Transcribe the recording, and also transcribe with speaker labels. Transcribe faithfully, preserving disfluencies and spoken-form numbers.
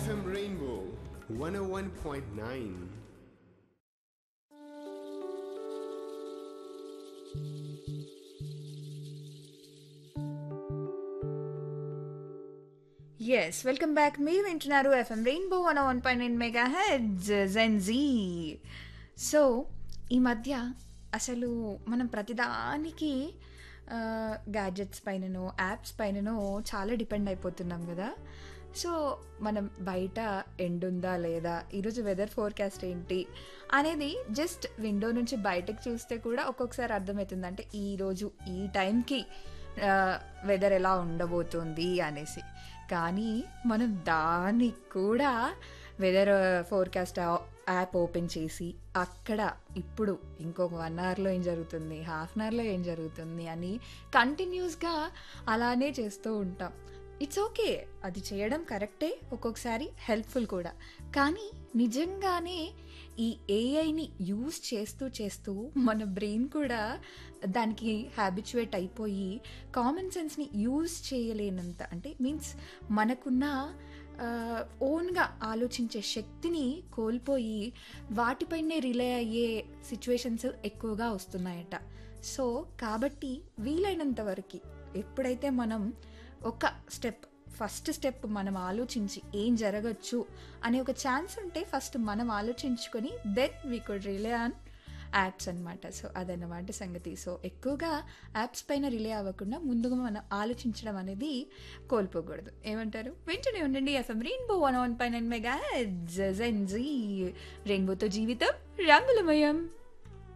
Speaker 1: FM rainbow one ఓ one point nine.
Speaker 2: Yes welcome back. మీరు వింటున్నారు FM rainbow one one point nine mega heads Gen Z. So ఈ మధ్య అసలు మనం ప్రతిదానికి గ్యాడ్జెట్స్ పైననో యాప్స్ పైననో చాలా డిపెండ్ అయిపోతున్నాం కదా. సో మనం బయట ఎండుందా లేదా, ఈరోజు వెదర్ ఫోర్కాస్ట్ ఏంటి అనేది జస్ట్ విండో నుంచి బయటకు చూస్తే కూడా ఒక్కొక్కసారి అర్థమవుతుంది. అంటే ఈరోజు ఈ టైంకి వెదర్ ఎలా ఉండబోతుంది అనేసి. కానీ మనం దానికి కూడా వెదర్ ఫోర్కాస్ట్ యాప్ ఓపెన్ చేసి అక్కడ ఇప్పుడు ఇంకొక వన్ అవర్లో ఏం జరుగుతుంది, హాఫ్ అన్ అవర్లో ఏం జరుగుతుంది అని కంటిన్యూస్గా అలానే చేస్తూ ఉంటాం. ఇట్స్ ఓకే, అది చేయడం కరెక్టే, ఒక్కొక్కసారి హెల్ప్ఫుల్ కూడా. కానీ నిజంగానే ఈ ఏఐని యూజ్ చేస్తూ చేస్తూ మన బ్రెయిన్ కూడా దానికి హ్యాబిచువేట్ అయిపోయి కామన్ సెన్స్ని యూజ్ చేయలేనంత, అంటే మీన్స్ మనకున్న ఓన్గా ఆలోచించే శక్తిని కోల్పోయి వాటిపైనే రిలే అయ్యే సిచ్యువేషన్స్ ఎక్కువగా వస్తున్నాయట. సో కాబట్టి వీలైనంత వరకు ఎప్పుడైతే మనం ఒక స్టెప్ ఫస్ట్ స్టెప్ మనం ఆలోచించి ఏం జరగచ్చు అనే ఒక ఛాన్స్ ఉంటే ఫస్ట్ మనం ఆలోచించుకొని then we could relay on apps అనమాట. సో అదన్నమాట సంగతి. సో ఎక్కువగా యాప్స్ పైన రిలే అవ్వకుండా ముందుగా మనం ఆలోచించడం అనేది కోల్పోకూడదు. ఏమంటారు? వెంటనే ఉండండి ఎఫ్ఎం రెయిన్బో వన్ వన్ పైన మెగా జెన్జీ. రెయిన్బోతో జీవితం రంగులమయం.